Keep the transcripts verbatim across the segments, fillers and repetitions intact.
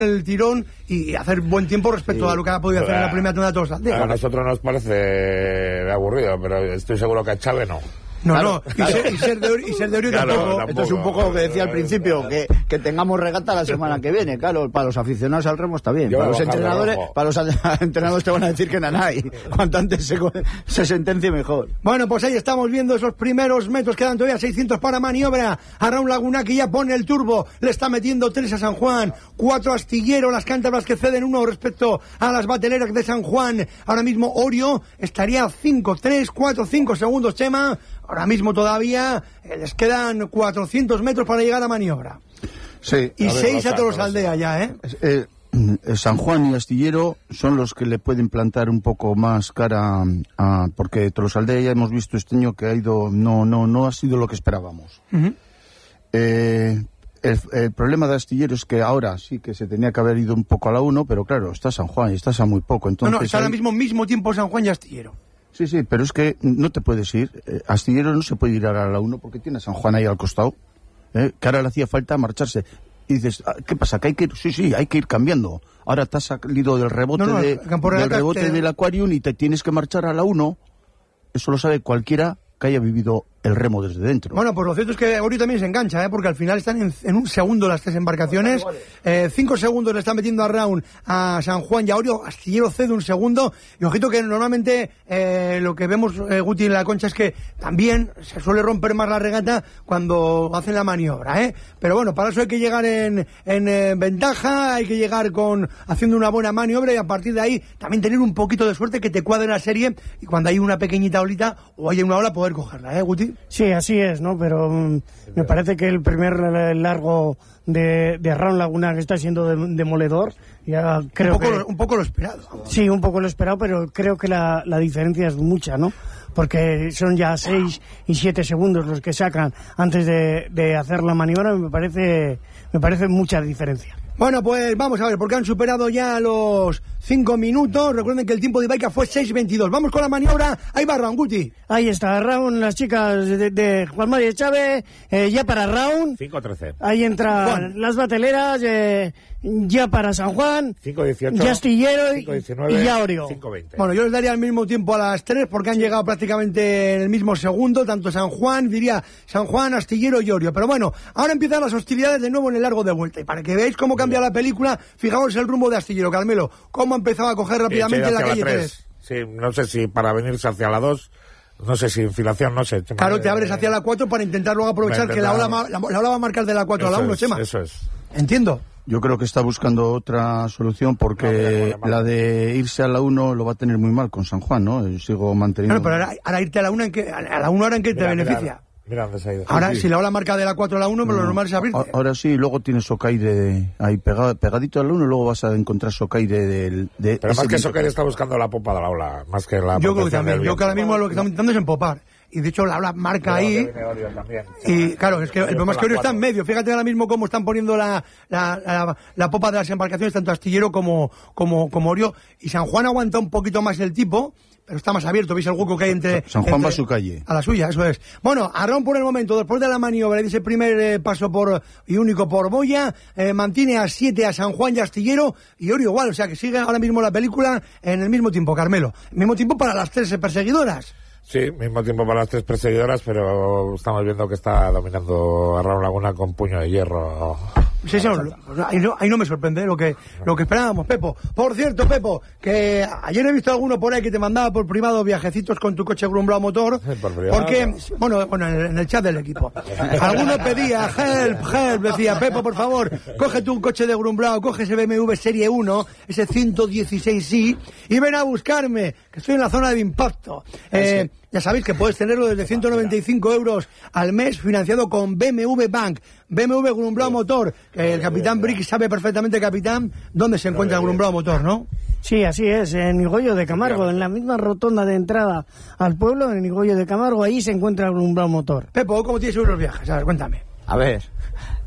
el tirón y hacer buen tiempo respecto sí, a lo que ha podido hacer en la primera temporada de Tolosaldea. A nosotros nos parece aburrido, pero estoy seguro que a Chávez no. No, claro, no, claro. Y, ser, y, ser de, y ser de Orio claro, tampoco. tampoco. Esto es un poco lo que decía al principio, que, que tengamos regata la semana que viene. Claro, para los aficionados al remo está bien. Yo para los entrenadores para los entrenadores te van a decir que nanay. Cuanto antes se, se sentencie mejor. Bueno, pues ahí estamos viendo esos primeros metros. Quedan todavía seiscientos para maniobra. A Raúl Laguna que ya pone el turbo. Le está metiendo tres a San Juan. Cuatro a Astillero. Las cántabras que ceden uno respecto a las bateleras de San Juan. Ahora mismo Orio estaría cinco, tres, cuatro, cinco segundos, Chema. Ahora mismo todavía eh, les quedan cuatrocientos metros para llegar a maniobra. Sí. Y seis a Tolosaldea ya, ¿eh? Eh, eh San Juan y Astillero son los que le pueden plantar un poco más cara a, porque Tolosaldea ya hemos visto este año que ha ido, no, no, no ha sido lo que esperábamos. Uh-huh. eh, el, el problema de Astillero es que ahora sí que se tenía que haber ido un poco a la uno, pero claro, está San Juan y estás a muy poco. Entonces, no, no, está ahí... ahora mismo mismo tiempo San Juan y Astillero. Sí, sí, pero es que no te puedes ir. Eh, Astillero no se puede ir a la uno porque tiene a San Juan ahí al costado. Eh, que ahora le hacía falta marcharse. Y dices, ¿qué pasa? ¿Que hay que ir? Sí, sí, hay que ir cambiando. Ahora te has salido del rebote, no, no, de, del, rebote te... del Aquarium y te tienes que marchar a la uno. Eso lo sabe cualquiera que haya vivido el remo desde dentro. Bueno, pues lo cierto es que Orio también se engancha, ¿eh? Porque al final están en, en un segundo las tres embarcaciones. Eh, cinco segundos le están metiendo a Round a San Juan y a Orio. Astillero cede un segundo. Y ojito que normalmente eh, lo que vemos, eh, Guti, en la concha es que también se suele romper más la regata cuando hacen la maniobra, ¿eh? Pero bueno, para eso hay que llegar en, en eh, ventaja, hay que llegar con haciendo una buena maniobra y a partir de ahí también tener un poquito de suerte que te cuadre la serie y cuando hay una pequeñita olita o hay una ola poder cogerla, ¿eh, Guti? Sí, así es, ¿no? Pero um, me parece que el primer largo de, de Raúl Laguna que está siendo de, demoledor, ya creo un poco, que... Lo, un poco lo esperado. Sí, un poco lo esperado, pero creo que la, la diferencia es mucha, ¿no? Porque son ya seis y siete segundos los que sacan antes de, de hacer la maniobra, me parece, me parece mucha diferencia. Bueno, pues vamos a ver, porque han superado ya los cinco minutos. Recuerden que el tiempo de Ibaica fue seis veintidós. Vamos con la maniobra. Ahí va Raúl, Guti. Ahí está Raúl, las chicas de, de Juan María Chávez, eh, ya para Raúl. cinco trece. Ahí entran Juan. Las bateleras, eh, ya para San Juan. cinco dieciocho. Ya Astillero cinco diecinueve, y ya Orio. cinco veinte. Bueno, yo les daría el mismo tiempo a las tres porque han llegado prácticamente en el mismo segundo, tanto San Juan, diría San Juan, Astillero y Orio. Pero bueno, ahora empiezan las hostilidades de nuevo en el largo de vuelta. Y para que veáis cómo cambia la película, fijaos el rumbo de Astillero, Carmelo, cómo empezaba a coger rápidamente sí, la calle tres. tres. Sí, no sé si para venirse hacia la dos, no sé si infilación, no sé. Claro, te abres hacia la cuatro para intentar luego aprovechar que la ola, la, la ola va a marcar de la cuatro a la uno, Chema. Eso es. Entiendo. Yo creo que está buscando otra solución porque no, la de irse a la uno lo va a tener muy mal con San Juan, ¿no? Yo sigo manteniendo... Claro, pero ahora, ahora irte a la uno, ¿en qué, a la uno ahora en qué te mira, beneficia? Mira. Mira dónde se ha ido. Ahora, sí, sí. si la ola marca de la cuatro a la uno, no, lo normal es abrirte. Ahora sí, luego tienes Socaire ahí pegado, pegadito a la uno, luego vas a encontrar Socaire del... De Pero más que Socaire está buscando la popa de la ola, más que la... Yo creo que también, yo que ahora mismo lo que estamos intentando es empopar. Y de hecho la ola marca ahí. Y claro, es que el problema es que Orio está en medio. Fíjate ahora mismo cómo están poniendo la, la, la, la popa de las embarcaciones, tanto Astillero como, como, como Orio. Y San Juan aguanta un poquito más el tipo, pero está más abierto. ¿Veis el hueco que hay entre... San Juan entre, va a su calle. A la suya, eso es. Bueno, Arrón por el momento, después de la maniobra y de ese primer eh, paso por y único por Boya, eh, mantiene a siete a San Juan y Astillero y Orio igual. O sea que sigue ahora mismo la película en el mismo tiempo, Carmelo. Mismo tiempo para las tres perseguidoras. Sí, mismo tiempo para las tres perseguidoras, pero estamos viendo que está dominando a Raúl Laguna con puño de hierro. Sí, señor. Ahí no, ahí no me sorprende lo que, lo que esperábamos, Pepo. Por cierto, Pepo, que ayer he visto alguno por ahí que te mandaba por privado viajecitos con tu coche Grumblao motor. Por privado. Porque, bueno, bueno, en el chat del equipo. Alguno pedía, help, help, decía, Pepo, por favor, coge tú un coche de Grumblao, coge ese B M W Serie uno, ese ciento dieciséis i, y ven a buscarme, que estoy en la zona de impacto. Eh, ya sabéis que puedes tenerlo desde ciento noventa y cinco euros al mes, financiado con B M W Bank. B M W Grumblao Motor, que el capitán Brick sabe perfectamente, capitán, dónde se encuentra el Grumblao Motor, ¿no? Sí, así es, en Higoyo de Camargo, en la misma rotonda de entrada al pueblo, en Higoyo de Camargo, ahí se encuentra el Grumblao Motor. Pepo, ¿cómo tienes los viajes? A ver, cuéntame. A ver,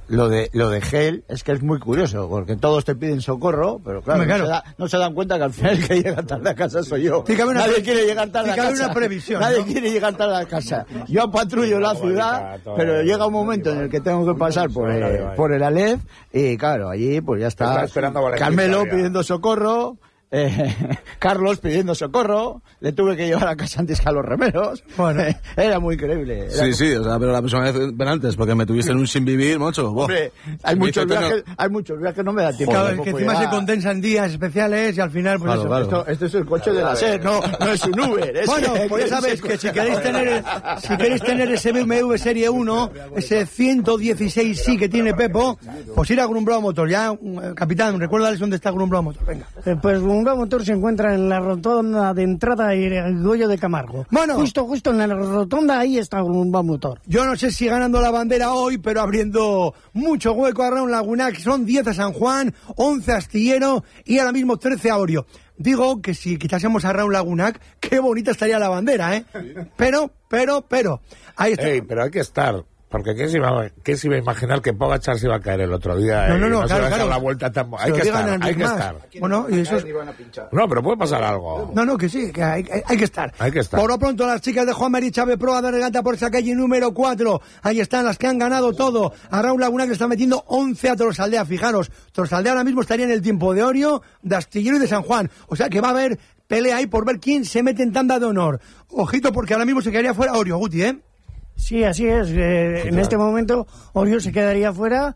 Lo de, lo de Gel es que es muy curioso, porque todos te piden socorro, pero claro, Hombre, claro. No, se da, no se dan cuenta que al final el que llega tarde a casa soy yo. Una, nadie quiere llegar tarde a casa. Una previsión, nadie ¿no? quiere llegar tarde a casa. Yo patrullo la ciudad, pero llega un momento en el que tengo que pasar por el, por el Aleph y claro, allí pues ya está Carmelo pidiendo socorro. Eh, Carlos pidiendo socorro, le tuve que llevar a casa antes que a los remeros. Bueno. Eh, era muy increíble. Era sí, muy... sí, o sea, pero la próxima vez ven antes, porque me tuviste en un sin vivir, mocho. Hombre, hay muchos viajes, no... hay muchos viajes, no me da tiempo. Claro, es que encima llegar... se condensan días especiales y al final, pues claro, eso. Claro. Esto, esto es el coche de la S E R, no, no es un Uber. Es bueno, que, pues ya sabéis que si queréis tener, si queréis tener ese B M W Serie uno, ese ciento dieciséis sí que tiene Pepo, pues ir a Grumbrao Motor. Ya, capitán, recuérdales dónde está Grumbrao Motor. Venga. Eh, pues Grumbrao Motor se encuentra en la rotonda de entrada y el Goyo de Camargo. Bueno, justo, justo en la rotonda ahí está un motor. Yo no sé si ganando la bandera hoy, pero abriendo mucho hueco a Raúl Lagunac. Son diez a San Juan, once a Astillero y ahora mismo trece a Orio. Digo que si quitásemos a Raúl Lagunac, qué bonita estaría la bandera, ¿eh? Pero, pero, pero, ahí está. Ey, pero hay que estar. Porque ¿qué se, iba, ¿qué se iba a imaginar que Pogacar se iba a caer el otro día? No, no, no, no claro, se iba a claro. la vuelta tan... Hay que estar, hay que estar. Bueno, y eso es... No, pero puede pasar algo. No, no, que sí, que hay, hay, hay que estar. Hay que estar. Por lo pronto, las chicas de Juan Mari Chávez Pro a dar regata por esa calle número cuatro. Ahí están las que han ganado todo. A Raúl Lagunac le está metiendo once a Tolosaldea. Fijaros, Tolosaldea ahora mismo estaría en el tiempo de Orio, de Astillero y de San Juan. O sea que va a haber pelea ahí por ver quién se mete en tanda de honor. Ojito, porque ahora mismo se quedaría fuera Orio, Guti, ¿eh? Sí, así es. Eh, sí, en claro. este momento Orio se quedaría fuera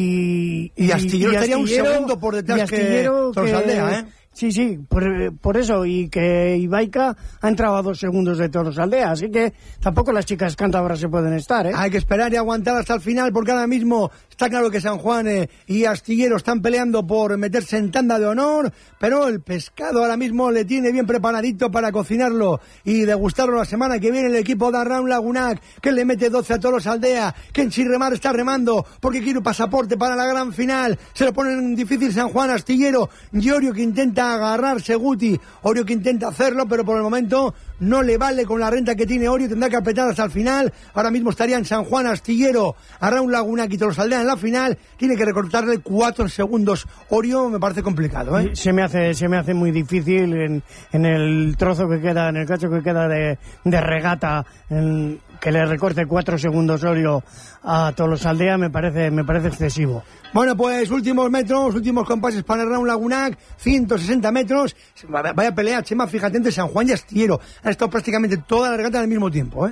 y... Y Astillero y, y estaría Astillero, un segundo por detrás que Tolosaldea, ¿eh? Sí, sí, por, por eso, y que Ibaica ha entrado a dos segundos de Tolosaldea, así que tampoco las chicas cántabras se pueden estar, ¿eh? Hay que esperar y aguantar hasta el final, porque ahora mismo está claro que San Juan eh, y Astillero están peleando por meterse en tanda de honor, pero el pescado ahora mismo le tiene bien preparadito para cocinarlo y degustarlo la semana que viene el equipo de Raúl Lagunac, que le mete doce a Tolosaldea, que en Chirremar está remando, porque quiere un pasaporte para la gran final, se lo ponen difícil San Juan, Astillero, y Orio que intenta agarrarse Guti, Orio que intenta hacerlo, pero por el momento no le vale con la renta que tiene Orio, tendrá que apretar hasta el final. Ahora mismo estarían San Juan, Astillero, a Raúl Lagunac y Tolosaldea en la final, tiene que recortarle cuatro segundos Orio, me parece complicado, ¿eh? Se me hace, se me hace muy difícil en, en el trozo que queda, en el cacho que queda de, de regata, en, que le recorte cuatro segundos Orio a Tolosaldea, me parece, me parece excesivo. Bueno, pues últimos metros, últimos compases para Raúl Lagunac, ciento sesenta metros, vaya pelea, Chema, fíjate, entre San Juan y Astillero, han estado prácticamente toda la regata al mismo tiempo, ¿eh?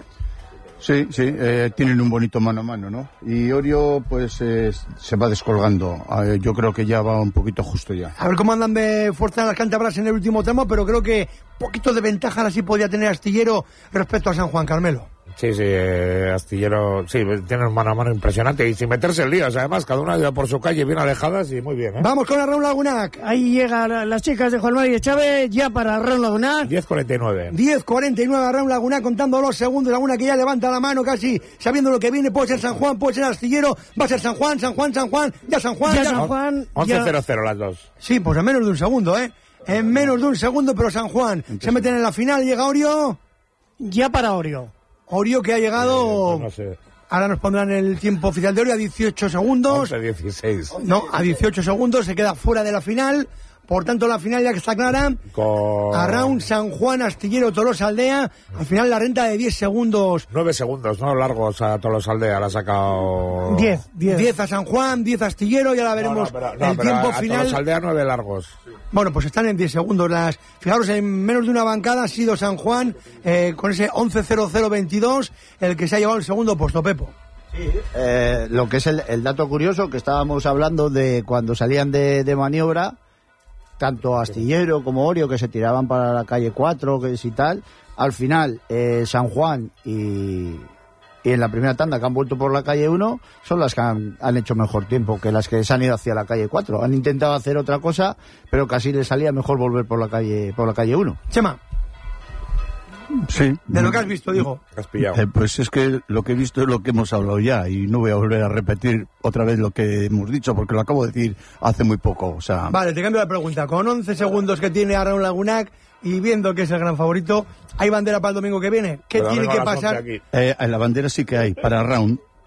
Sí, sí, eh, tienen un bonito mano a mano, ¿no? Y Orio, pues, eh, se va descolgando. Eh, yo creo que ya va un poquito justo ya. A ver cómo andan de fuerza las cántabras en el último tramo, pero creo que poquito de ventaja ahora sí podría tener Astillero respecto a San Juan, Carmelo. Sí, sí, eh, Astillero, sí, tiene un mano a mano impresionante y sin meterse en líos, además, cada una iba por su calle bien alejadas y muy bien, ¿eh? Vamos con la Raúl Lagunac. Ahí llegan las chicas de Juan Mari Chávez, ya para Raúl Lagunac. diez cuarenta y nueve. diez cuarenta y nueve a Raúl Lagunac, contando los segundos, Laguna que ya levanta la mano casi, sabiendo lo que viene, puede ser San Juan, puede ser Astillero, va a ser San Juan, San Juan, San Juan, ya San Juan, ya, ya San Juan. once cero cero las dos. Sí, pues en menos de un segundo, ¿eh? En menos de un segundo, pero San Juan se meten en la final, llega Orio. Ya para Orio. Orio que ha llegado, eh, pues no sé. Ahora nos pondrán el tiempo oficial de Orio a dieciocho segundos. once dieciséis. No, a dieciocho segundos, se queda fuera de la final. Por tanto, la final ya que está clara, con... Arraun, San Juan, Astillero, Tolosaldea. Al final la renta de diez segundos. nueve segundos, ¿no? Largos a Tolosaldea, la ha sacado... diez, diez. diez a San Juan, diez a Astillero, ya la veremos no, no, pero, no, el pero tiempo a, final. A Tolosaldea nueve largos. Bueno, pues están en diez segundos. Las, fijaros, en menos de una bancada ha sido San Juan, eh, con ese once cero cero veintidós, el que se ha llevado el segundo puesto, Pepo. Sí, eh, lo que es el, el dato curioso que estábamos hablando de cuando salían de, de maniobra, tanto Astillero como Orio, que se tiraban para la calle cuatro, que es y tal, al final eh, San Juan y, y en la primera tanda que han vuelto por la calle uno son las que han, han hecho mejor tiempo que las que se han ido hacia la calle cuatro. Han intentado hacer otra cosa, pero casi les salía mejor volver por la calle por la calle uno. Chema. Sí. De lo que has visto, digo. Has pillado. Eh, pues es que lo que he visto es lo que hemos hablado ya y no voy a volver a repetir otra vez lo que hemos dicho porque lo acabo de decir hace muy poco. O sea... Vale, te cambio la pregunta. Con once segundos que tiene Raúl Lagunac y viendo que es el gran favorito, ¿hay bandera para el domingo que viene? ¿Qué Pero tiene que pasar? Eh, en la bandera sí que hay para Round,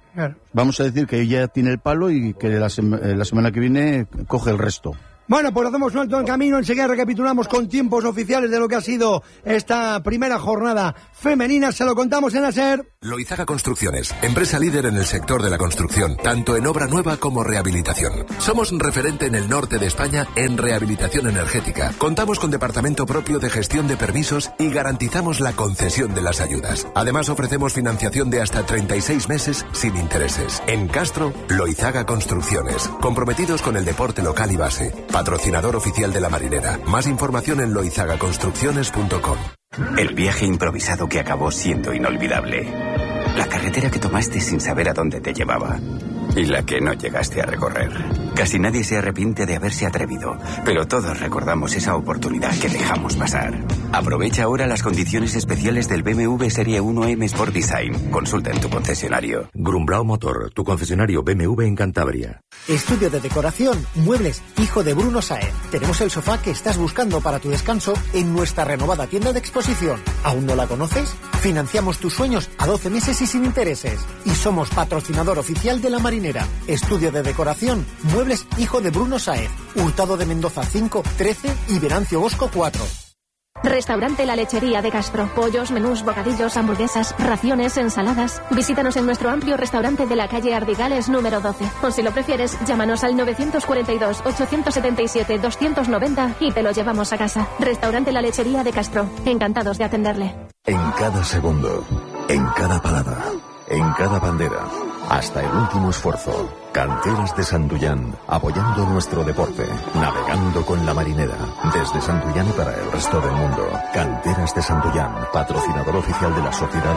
Claro. Vamos a decir que ella tiene el palo y que la, sema- la semana que viene coge el resto. Bueno, pues hacemos un alto en camino, enseguida recapitulamos con tiempos oficiales de lo que ha sido esta primera jornada femenina, se lo contamos en ASER. Loizaga Construcciones, empresa líder en el sector de la construcción, tanto en obra nueva como rehabilitación. Somos referente en el norte de España en rehabilitación energética. Contamos con departamento propio de gestión de permisos y garantizamos la concesión de las ayudas. Además ofrecemos financiación de hasta treinta y seis meses sin intereses. En Castro, Loizaga Construcciones, comprometidos con el deporte local y base. Patrocinador oficial de la Marinera. Más información en loizaga construcciones punto com. El viaje improvisado que acabó siendo inolvidable. La carretera que tomaste sin saber a dónde te llevaba. Y la que no llegaste a recorrer. Casi nadie se arrepiente de haberse atrevido, pero todos recordamos esa oportunidad que dejamos pasar. Aprovecha ahora las condiciones especiales del B M W Serie uno M Sport Design. Consulta en tu concesionario. Grumbrau Motor, tu concesionario B M W en Cantabria. Estudio de decoración, muebles, hijo de Bruno Saez. Tenemos el sofá que estás buscando para tu descanso en nuestra renovada tienda de exposición. ¿Aún no la conoces? Financiamos tus sueños a doce meses y sin intereses. Y somos patrocinador oficial de la Marinera. Estudio de decoración, muebles, hijo de Bruno Saez. Hurtado de Mendoza cinco, trece y Venancio Bosco cuatro. Restaurante La Lechería de Castro. Pollos, menús, bocadillos, hamburguesas, raciones, ensaladas. Visítanos en nuestro amplio restaurante de la calle Ardigales número doce. O si lo prefieres, llámanos al novecientos cuarenta y dos, ochocientos setenta y siete, doscientos noventa y te lo llevamos a casa. Restaurante La Lechería de Castro. Encantados de atenderle. En cada segundo, en cada palabra, en cada bandera, hasta el último esfuerzo. Canteras de Santullán, apoyando nuestro deporte, navegando con la Marinera, desde Santullán y para el resto del mundo. Canteras de Santullán, patrocinador oficial de la Sociedad